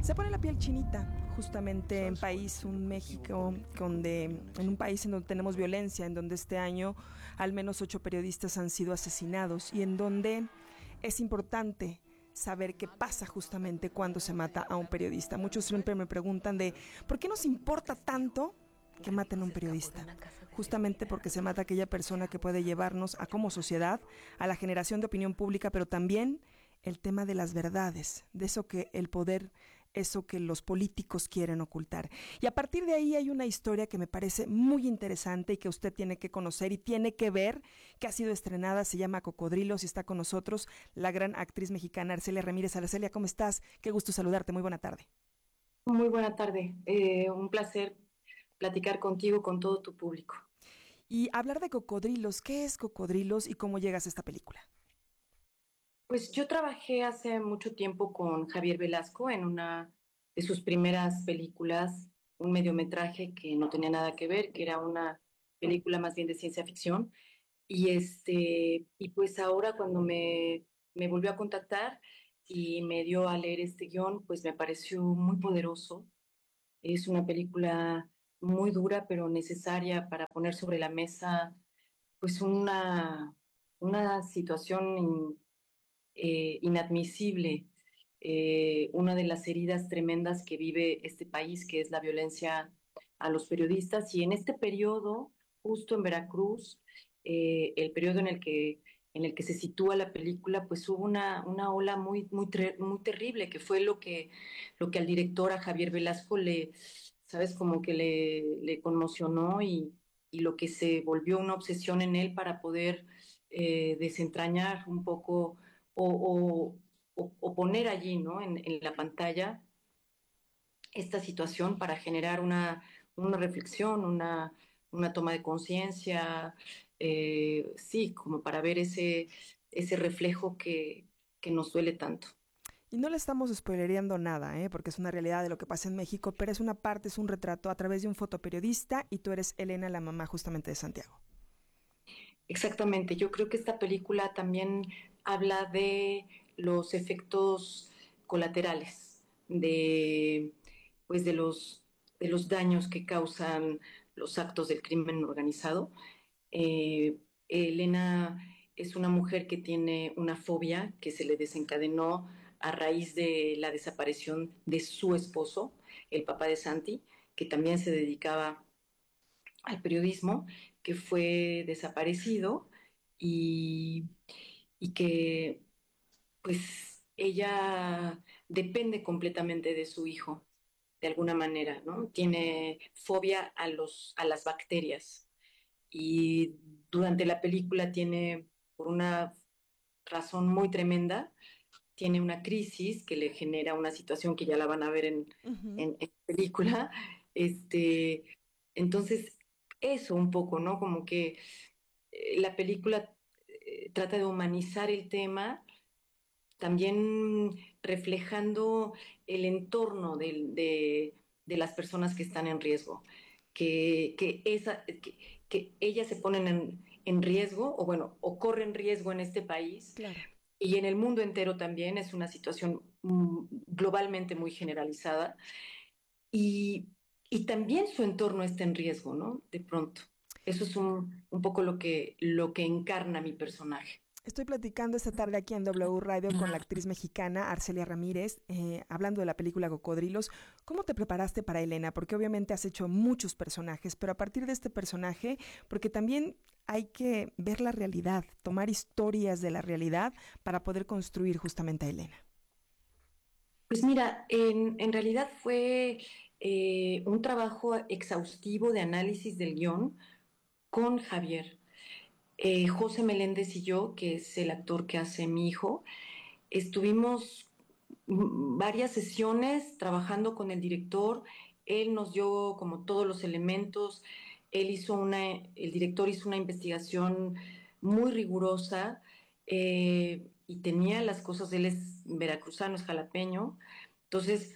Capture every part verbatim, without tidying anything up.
Se pone la piel chinita, justamente en país, un México, donde, en un país en donde tenemos violencia, en donde este año al menos ocho periodistas han sido asesinados y en donde es importante saber qué pasa justamente cuando se mata a un periodista. Muchos siempre me preguntan de ¿por qué nos importa tanto que maten a un periodista? Justamente porque se mata a aquella persona que puede llevarnos a como sociedad, a la generación de opinión pública, pero también el tema de las verdades, de eso que el poder, eso que los políticos quieren ocultar. Y a partir de ahí hay una historia que me parece muy interesante y que usted tiene que conocer y tiene que ver, que ha sido estrenada, se llama Cocodrilos y está con nosotros la gran actriz mexicana Arcelia Ramírez. Arcelia, ¿cómo estás? Qué gusto saludarte, muy buena tarde. Muy buena tarde. Eh, un placer platicar contigo, con todo tu público. Y hablar de Cocodrilos, ¿qué es Cocodrilos y cómo llegas a esta película? Pues yo trabajé hace mucho tiempo con Javier Velasco en una de sus primeras películas, un mediometraje que no tenía nada que ver, que era una película más bien de ciencia ficción. Y este, y pues ahora cuando me, me volvió a contactar y me dio a leer este guión, pues me pareció muy poderoso. Es una película muy dura, pero necesaria para poner sobre la mesa pues una, una situación in- eh, inadmisible, eh, una de las heridas tremendas que vive este país, que es la violencia a los periodistas. Y en este periodo, justo en Veracruz, eh, el periodo en el que en el que se sitúa la película, pues hubo una, una ola muy, muy, tre- muy terrible, que fue lo que, lo que al director, a Javier Velasco, le, sabes, como que le, le conmocionó y, y lo que se volvió una obsesión en él para poder eh, desentrañar un poco o, o, o poner allí, ¿no? En, en, la pantalla esta situación para generar una, una reflexión, una, una toma de conciencia, eh, sí, como para ver ese, ese reflejo que, que nos duele tanto. Y no le estamos spoilereando nada, ¿eh? Porque es una realidad de lo que pasa en México, pero es una parte, es un retrato a través de un fotoperiodista y tú eres Elena, la mamá justamente de Santiago. Exactamente, yo creo que esta película también habla de los efectos colaterales, de pues de los de los daños que causan los actos del crimen organizado. Eh, Elena es una mujer que tiene una fobia que se le desencadenó a raíz de la desaparición de su esposo, el papá de Santi, que también se dedicaba al periodismo, que fue desaparecido y, y que pues ella depende completamente de su hijo, de alguna manera, ¿no? Tiene fobia a, los, a las bacterias y durante la película tiene, por una razón muy tremenda, tiene una crisis que le genera una situación que ya la van a ver en, Uh-huh. en, en película. Este, entonces, eso un poco, ¿no? Como que eh, la película eh, trata de humanizar el tema, también reflejando el entorno de, de, de las personas que están en riesgo, que, que, esa, que, que ellas se ponen en, en riesgo, o bueno, o corren riesgo en este país Claro. y en el mundo entero también. Es una situación mm, globalmente muy generalizada y, y también su entorno está en riesgo, ¿no? De pronto. Eso es un, un poco lo que, lo que encarna mi personaje. Estoy platicando esta tarde aquí en W Radio con la actriz mexicana Arcelia Ramírez, eh, hablando de la película Cocodrilos. ¿Cómo te preparaste para Elena? Porque obviamente has hecho muchos personajes, pero a partir de este personaje, porque también hay que ver la realidad, tomar historias de la realidad para poder construir justamente a Elena. Pues mira, en, en realidad fue eh, un trabajo exhaustivo de análisis del guión con Javier. Eh, José Meléndez y yo, que es el actor que hace mi hijo, estuvimos mm, varias sesiones trabajando con el director. Él nos dio como todos los elementos. Él hizo una, el director hizo una investigación muy rigurosa eh, y tenía las cosas. Él es veracruzano, es jalapeño. Entonces,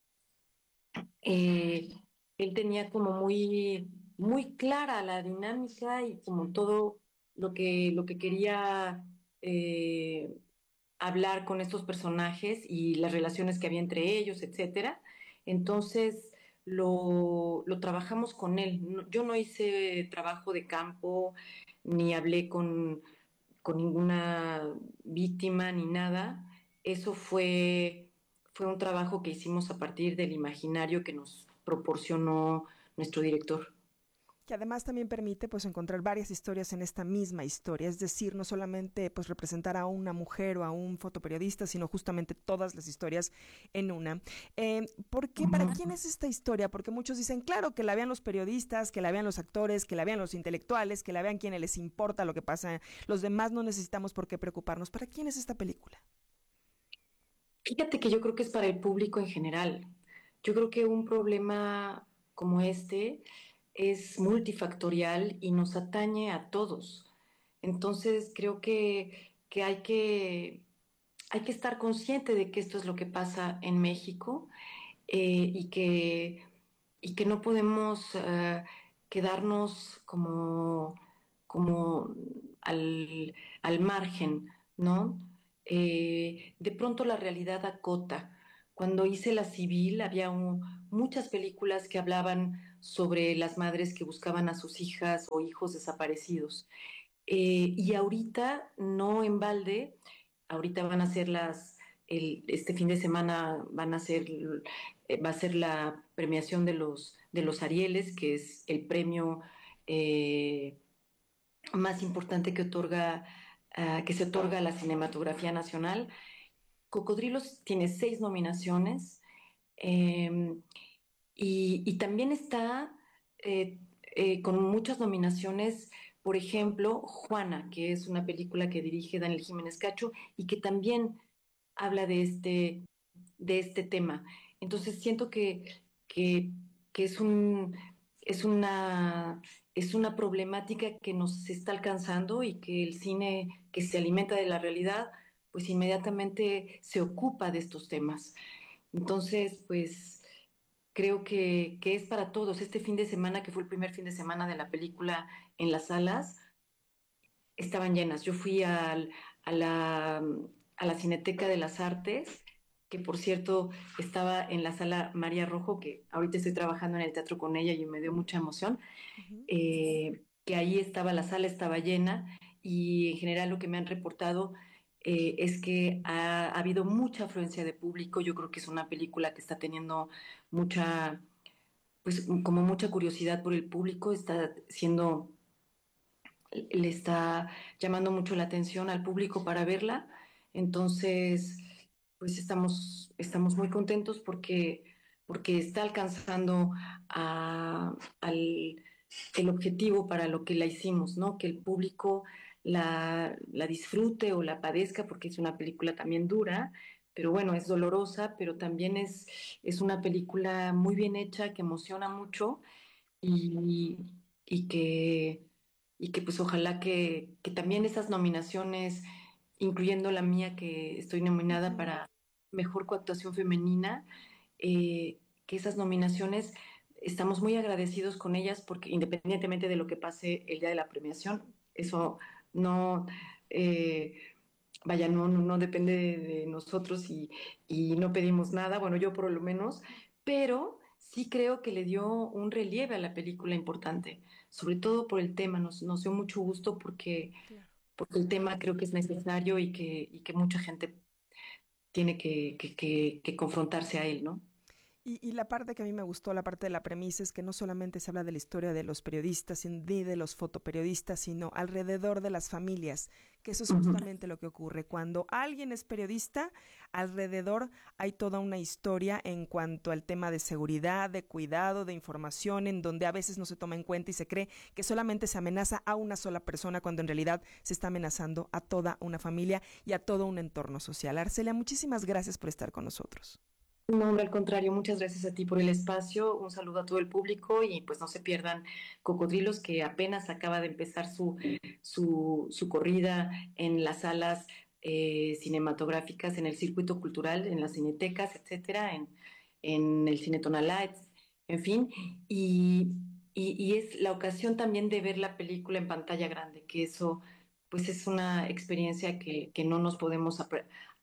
eh, él tenía como muy, muy clara la dinámica y como todo lo que, lo que quería eh, hablar con estos personajes y las relaciones que había entre ellos, etcétera. Entonces lo, lo trabajamos con él. No- yo no hice trabajo de campo, ni hablé con, con ninguna víctima ni nada. Eso fue, fue un trabajo que hicimos a partir del imaginario que nos proporcionó nuestro director. Que además también permite pues encontrar varias historias en esta misma historia, es decir, no solamente pues representar a una mujer o a un fotoperiodista, sino justamente todas las historias en una. Eh, ¿Por qué? ¿Para quién es esta historia? Porque muchos dicen, claro, que la vean los periodistas, que la vean los actores, que la vean los intelectuales, que la vean quienes les importa lo que pasa. Los demás no necesitamos por qué preocuparnos. ¿Para quién es esta película? Fíjate que yo creo que es para el público en general. Yo creo que un problema como este es multifactorial y nos atañe a todos. Entonces creo que, que hay que hay que estar consciente de que esto es lo que pasa en México, eh, y, que, y que no podemos uh, quedarnos como, como al, al margen, ¿no? Eh, de pronto la realidad acota. Cuando hice La Civil había un, muchas películas que hablaban sobre las madres que buscaban a sus hijas o hijos desaparecidos. Eh, y ahorita, no en balde, ahorita van a ser las, el, este fin de semana van a ser, eh, va a ser la premiación de los, de los Arieles, que es el premio eh, más importante que otorga, uh, que se otorga a la cinematografía nacional. Cocodrilos tiene seis nominaciones, eh, y, y, también está eh, eh, con muchas nominaciones, por ejemplo, Juana, que es una película que dirige Daniel Jiménez Cacho y que también habla de este, de este tema. Entonces siento que, que, que es, un, es, una, es una problemática que nos está alcanzando y que el cine que se alimenta de la realidad, pues inmediatamente se ocupa de estos temas. Entonces, pues creo que, que es para todos. Este fin de semana, que fue el primer fin de semana de la película en las salas, estaban llenas. Yo fui al, a, la, a la Cineteca de las Artes, que por cierto estaba en la sala María Rojo, que ahorita estoy trabajando en el teatro con ella y me dio mucha emoción, Uh -huh. eh, que ahí estaba, la sala estaba llena y en general lo que me han reportado eh, es que ha, ha habido mucha afluencia de público. Yo creo que es una película que está teniendo mucha, pues como mucha curiosidad por el público, está siendo, le está llamando mucho la atención al público para verla. Entonces, pues estamos, estamos muy contentos porque, porque está alcanzando a, al el objetivo para lo que la hicimos, ¿no? Que el público la, la disfrute o la padezca, porque es una película también dura, pero bueno, es dolorosa, pero también es, es una película muy bien hecha, que emociona mucho y, y que, y que pues ojalá que, que también esas nominaciones, incluyendo la mía, que estoy Uh nominada -huh. para Mejor Coactuación Femenina, eh, que esas nominaciones estamos muy agradecidos con ellas porque independientemente de lo que pase el día de la premiación, eso no, eh, vaya, no, no, no depende de, de nosotros y, y, no pedimos nada, bueno, yo por lo menos, pero sí creo que le dio un relieve a la película importante, sobre todo por el tema, nos, nos dio mucho gusto porque, Claro. porque el tema creo que es necesario y que, y que mucha gente tiene que, que, que, que confrontarse a él, ¿no? Y, y, la parte que a mí me gustó, la parte de la premisa, es que no solamente se habla de la historia de los periodistas ni de los fotoperiodistas, sino alrededor de las familias, que eso es justamente uh -huh. lo que ocurre. Cuando alguien es periodista, alrededor hay toda una historia en cuanto al tema de seguridad, de cuidado, de información, en donde a veces no se toma en cuenta y se cree que solamente se amenaza a una sola persona, cuando en realidad se está amenazando a toda una familia y a todo un entorno social. Arcelia, muchísimas gracias por estar con nosotros. No, hombre, al contrario, muchas gracias a ti por el espacio, un saludo a todo el público y pues no se pierdan Cocodrilos, que apenas acaba de empezar su, su, su corrida en las salas eh, cinematográficas, en el circuito cultural, en las cinetecas, etcétera, en, en el Cine Tonalá, en fin, y, y, y es la ocasión también de ver la película en pantalla grande, que eso pues es una experiencia que, que no nos podemos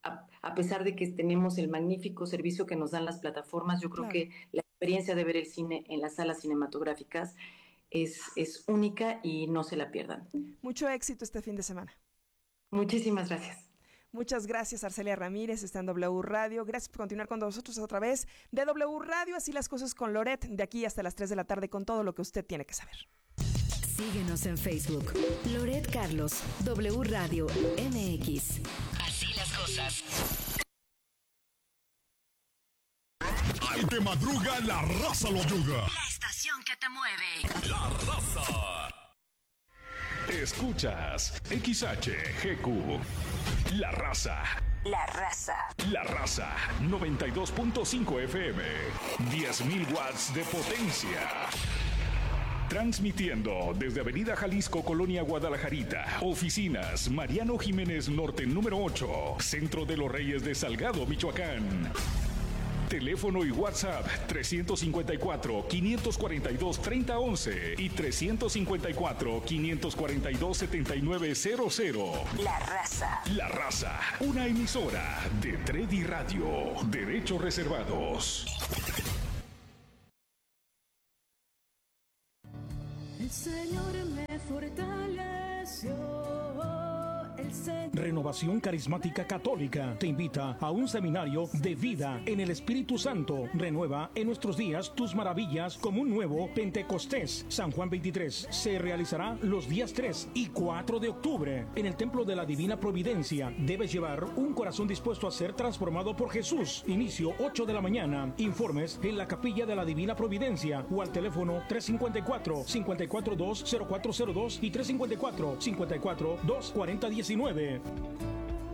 a, a pesar de que tenemos el magnífico servicio que nos dan las plataformas, yo creo Claro. que la experiencia de ver el cine en las salas cinematográficas es, es única y no se la pierdan. Mucho éxito este fin de semana. Muchísimas gracias. Muchas gracias, Arcelia Ramírez, está en W Radio. Gracias por continuar con nosotros a través de W Radio. Así las cosas con Loret, de aquí hasta las tres de la tarde, con todo lo que usted tiene que saber. Síguenos en Facebook. Loret Carlos, W Radio M X. Así las cosas. Al que madruga, la raza lo ayuda. La estación que te mueve. La raza. Escuchas X H G Q. La raza. La raza. La raza. noventa y dos punto cinco F M. diez mil watts de potencia. Transmitiendo desde Avenida Jalisco, Colonia Guadalajarita. Oficinas Mariano Jiménez Norte número ocho. Centro de los Reyes de Salgado, Michoacán. Teléfono y WhatsApp tres cinco cuatro, cinco cuatro dos, tres cero uno uno y tres cinco cuatro, cinco cuatro dos, siete nueve cero cero. La raza. La raza, una emisora de Tredi Radio. Derechos reservados. El Señor me fortaleció. El Señor... Renovación Carismática Católica te invita a un seminario de vida en el Espíritu Santo. Renueva en nuestros días tus maravillas como un nuevo Pentecostés. San Juan veintitrés se realizará los días tres y cuatro de octubre en el Templo de la Divina Providencia. Debes llevar un corazón dispuesto a ser transformado por Jesús. Inicio ocho de la mañana. Informes en la Capilla de la Divina Providencia o al teléfono tres cinco cuatro, cinco cuatro dos, cero cuatro cero dos y tres cinco cuatro, cinco cuatro dos, cuarenta diecinueve.